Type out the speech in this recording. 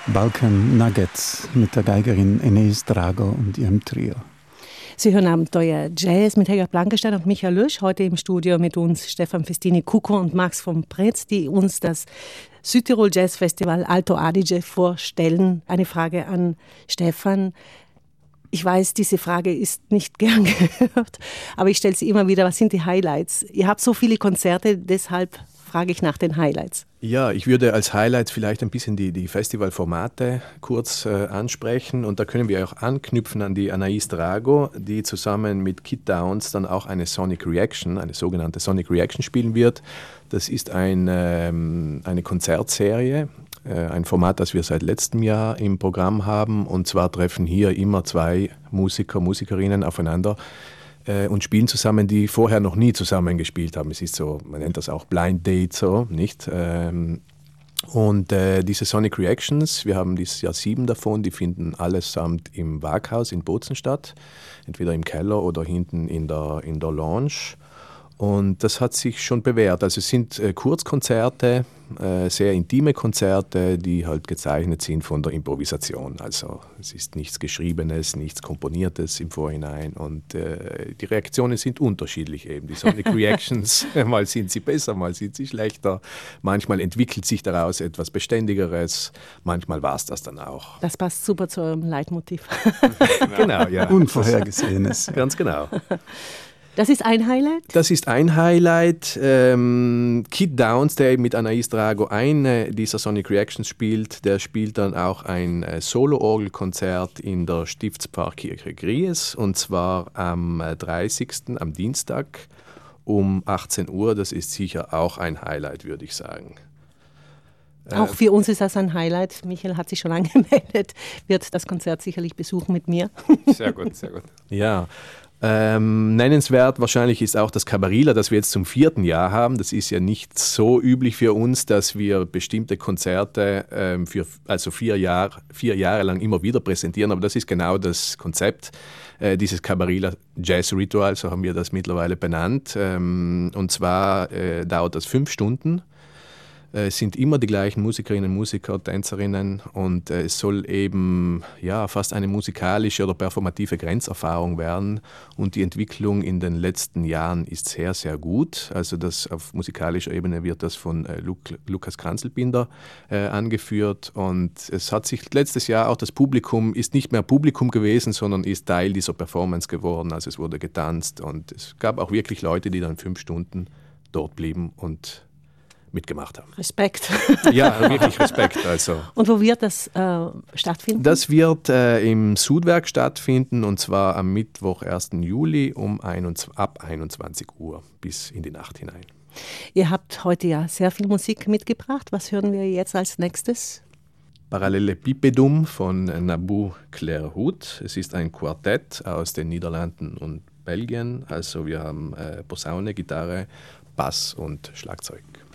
Balkan Nuggets mit der Geigerin Enes Drago und ihrem Trio. Sie hören Abenteuer Jazz mit Helga Blankenstein und Michael Lösch. Heute im Studio mit uns Stefan Festini-Kuko und Max von Pretz, die uns das Südtirol Jazz Festival Alto Adige vorstellen. Eine Frage an Stefan. Ich weiß, diese Frage ist nicht gern gehört, aber ich stelle sie immer wieder. Was sind die Highlights? Ihr habt so viele Konzerte, deshalb frage ich nach den Highlights. Ja, ich würde als Highlights vielleicht ein bisschen die Festivalformate kurz ansprechen, und da können wir auch anknüpfen an die Anaïs Drago, die zusammen mit Kid Downs dann auch eine Sonic Reaction, eine sogenannte Sonic Reaction spielen wird. Das ist eine Konzertserie, ein Format, das wir seit letztem Jahr im Programm haben, und zwar treffen hier immer zwei Musiker, Musikerinnen aufeinander und spielen zusammen, die vorher noch nie zusammen gespielt haben. Es ist so, man nennt das auch Blind Date, so, nicht? Und diese Sonic Reactions, wir haben dieses Jahr 7 davon, die finden allesamt im Waghaus in Bozen statt, entweder im Keller oder hinten in der Lounge. Und das hat sich schon bewährt. Also es sind Kurzkonzerte, sehr intime Konzerte, die halt gezeichnet sind von der Improvisation. Also es ist nichts Geschriebenes, nichts Komponiertes im Vorhinein, und die Reaktionen sind unterschiedlich eben. Die Sonic Reactions, mal sind sie besser, mal sind sie schlechter. Manchmal entwickelt sich daraus etwas Beständigeres, manchmal war es das dann auch. Das passt super zu eurem Leitmotiv. Genau, ja. Unvorhergesehenes. Ganz genau. Das ist ein Highlight? Das ist ein Highlight. Kid Downs, der eben mit Anaïs Drago eine dieser Sonic Reactions spielt, der spielt dann auch ein Solo-Orgelkonzert in der Stiftspfarrkirche Gries, und zwar am 30., am Dienstag um 18 Uhr. Das ist sicher auch ein Highlight, würde ich sagen. Auch für uns ist das ein Highlight. Michael hat sich schon angemeldet, wird das Konzert sicherlich besuchen mit mir. Sehr gut, sehr gut. Ja. Nennenswert wahrscheinlich ist auch das Cabarilla, das wir jetzt zum 4. Jahr haben. Das ist ja nicht so üblich für uns, dass wir bestimmte Konzerte für 4 Jahre lang immer wieder präsentieren, aber das ist genau das Konzept dieses Cabarilla Jazz Ritual, so haben wir das mittlerweile benannt. Und zwar dauert das 5 Stunden. Es sind immer die gleichen Musikerinnen, Musiker, Tänzerinnen, und es soll eben fast eine musikalische oder performative Grenzerfahrung werden, und die Entwicklung in den letzten Jahren ist sehr, sehr gut. Also das auf musikalischer Ebene wird das von Lukas Kranzelbinder angeführt, und es hat sich letztes Jahr auch das Publikum ist nicht mehr Publikum gewesen, sondern ist Teil dieser Performance geworden. Also es wurde getanzt, und es gab auch wirklich Leute, die dann 5 Stunden dort blieben und mitgemacht haben. Respekt. Ja, wirklich Respekt. Also. Und wo wird das stattfinden? Das wird im Sudwerk stattfinden, und zwar am Mittwoch, 1. Juli ab 21 Uhr bis in die Nacht hinein. Ihr habt heute ja sehr viel Musik mitgebracht. Was hören wir jetzt als nächstes? Parallelepipedum von Naboo Clairhout. Es ist ein Quartett aus den Niederlanden und Belgien. Also wir haben Posaune, Gitarre, Bass und Schlagzeug.